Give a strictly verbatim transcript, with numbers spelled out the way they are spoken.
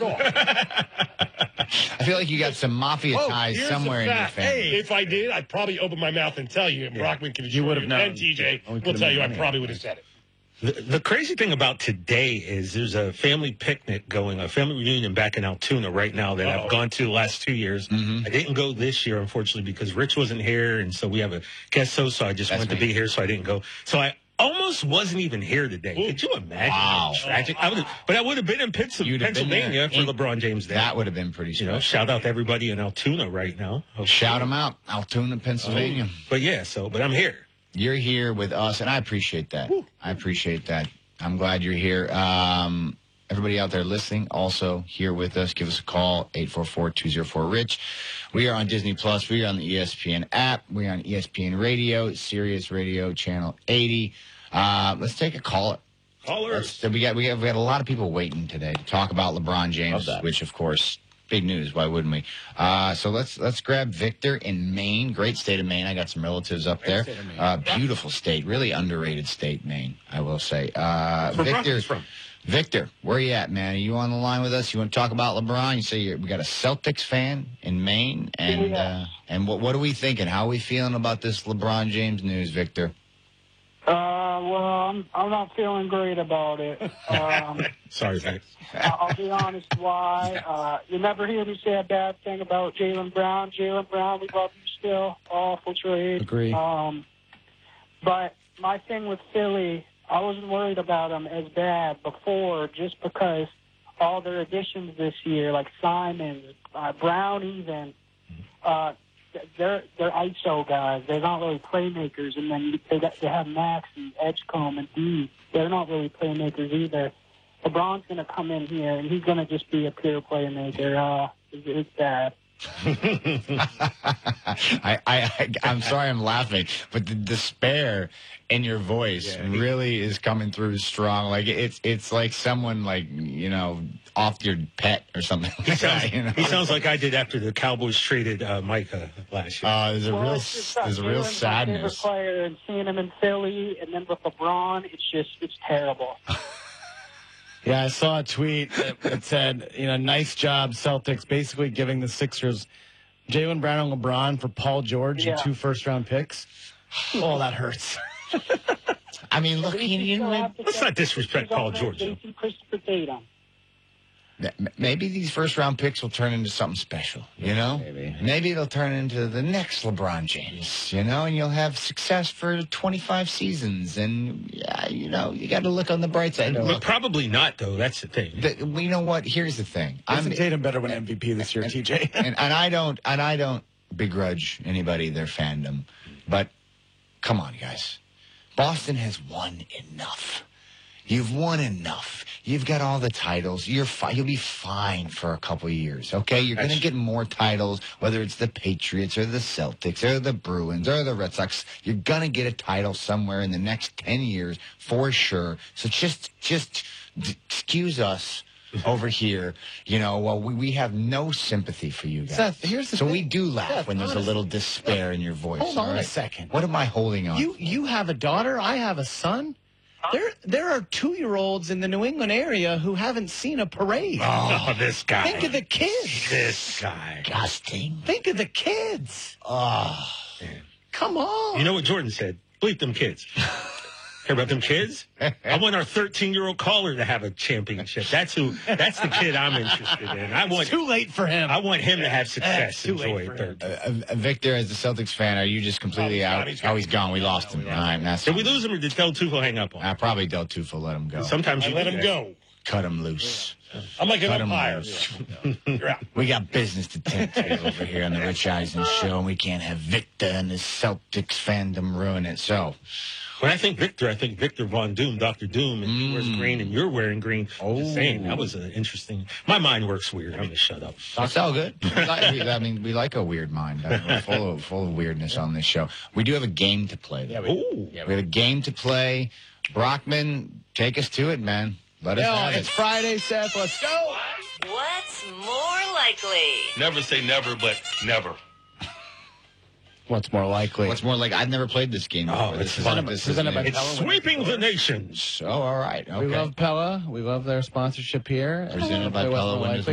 off. I feel like you got some mafia Oh, ties here's somewhere the in your fact. family. Hey, if I did, I'd probably open my mouth and tell you, and Yeah. Brockman can You assure would have known. and T J Oh, we will could've tell made you I money. probably would have said it. The, the crazy thing about today is there's a family picnic going, a family reunion back in Altoona right now that Uh-oh. I've gone to the last two years. Mhm. I didn't go this year, unfortunately, because Rich wasn't here, and so we have a guest host, so I just That's wanted me. to be here, so I didn't go. So I almost wasn't even here today. Ooh. Could you imagine Wow. how tragic? I would, but I would have been in Pitts- You'd have been Pennsylvania there. for LeBron James Day. That would have been pretty You special. know, shout out to everybody in Altoona right now. Shout them out, Altoona, Pennsylvania. But yeah, so, but I'm here. You're here with us, and I appreciate that. I appreciate that. I'm glad you're here. Um, everybody out there listening, also here with us, give us a call, eight four four, two oh four, RICH. We are on Disney Plus. We are on the E S P N app. We are on E S P N Radio, Sirius Radio, Channel eighty. Uh, let's take a caller. Callers. So we got we got we got a lot of people waiting today to talk about LeBron James, which of course big news. Why wouldn't we? Uh, so let's let's grab Victor in Maine. Great state of Maine. I got some relatives up there. state of Maine. Uh, beautiful state, really underrated state, Maine. I will say. Uh, Where Victor, Brockman's from. Victor, where you at, man? Are you on the line with us? You want to talk about LeBron? You say you're, we got a Celtics fan in Maine, and Yeah. uh, and what what are we thinking? How are we feeling about this LeBron James news, Victor? Uh, well, I'm, I'm not feeling great about it. Um, Sorry, Vic. I'll I'll be honest why. Uh, you never hear me say a bad thing about Jaylen Brown. Jaylen Brown, we love you still. Awful trade. Agree. Um, but my thing with Philly, I wasn't worried about them as bad before just because all their additions this year, like Simons, uh, Brown even, uh, they're they're I S O guys. They're not really playmakers. And then they got, they have Max and Edgecombe and D. They're not really playmakers either. LeBron's going to come in here and he's going to just be a pure playmaker. Uh, it's, it's bad. I, I, I'm sorry I'm laughing, but the despair in your voice Yeah, he- really is coming through strong. Like it's it's like someone like you know off your pet or something. He Like sounds, that, you know? he sounds like I did after the Cowboys traded uh, Micah last year. Uh, there's a Well, real it's just that there's a real Jalen's my favorite sadness. player, and seeing him in Philly and then with LeBron, it's just it's terrible. Yeah, I saw a tweet that, that said, you know, nice job, Celtics, basically giving the Sixers Jaylen Brown and LeBron for Paul George Yeah. and two first-round picks. Oh, that hurts. I mean, look, At least you, he you still know, have to let's get not disrespect Sixers Paul on there. George, They though. see Christopher Tatum. m- maybe these first round picks will turn into something special. You know, Maybe. maybe it'll turn into the next LeBron James. You know, and you'll have success for twenty-five seasons. And yeah, you know, you got to look on the bright side. But Look, probably not, though. That's the thing. the, you know what? Here's the thing. Jason Tatum better win M V P this year, T J. and, and I don't and I don't begrudge anybody their fandom, but come on, guys, Boston has won enough. You've won enough. You've got all the titles. You're fi- you'll be fine for a couple of years. Okay, you're going to get more titles, whether it's the Patriots or the Celtics or the Bruins or the Red Sox. You're going to get a title somewhere in the next ten years for sure. So just just d- excuse us over here, you know, well, we, we have no sympathy for you guys. Seth, here's the so thing. we do laugh Seth, when there's a honest- little despair in your voice. Hold on all a right? second. What am I holding on? You you have a daughter. I have a son. There there are two-year-olds in the New England area who haven't seen a parade. Oh, this guy. Think of the kids. This guy. Disgusting. Think of the kids. Oh, Come on. You know what Jordan said? Bleep them kids. Care about them kids? I want our thirteen-year-old caller to have a championship. That's who. That's the kid I'm interested in. I want. it's too late for him. I want him to have success. too late Enjoy for it. him. thirteen. Uh, uh, Victor, as a Celtics fan, are you just completely Oh, he's out? gone, he's oh, gone. he's gone. We lost him. All right, that's Did we lose him or did Del Tufo hang up on him? Uh, probably Del Tufo let him go. Sometimes I you let do him that. go. Cut him loose. I'm like an Cut him umpire. loose. You're out. We got business to tend to over here on the Rich Eisen Show, and we can't have Victor and his Celtics fandom ruin it. So, When I think Victor, I think Victor Von Doom, Doctor Doom, and he wears green and you're wearing green. Oh. Just saying, that was an interesting. My mind works weird. I'm going to shut up. that's all good. We like- we- I mean, we like a weird mind. I mean, we're full of full of weirdness on this show. We do have a game to play, though. Ooh. We have a game to play. Brockman, take us to it, man. Let us Yo, have it's it. Friday, Seth. Let's go. What's more likely? Never say never, but never. What's more likely? What's more like? I've never played this game before. Oh, this it's is fun. this is Presented by new. It's sweeping the nations. Oh, all right. Okay. We love Pella. We love their sponsorship here. Presented by Play What's Pella More Windows Likely.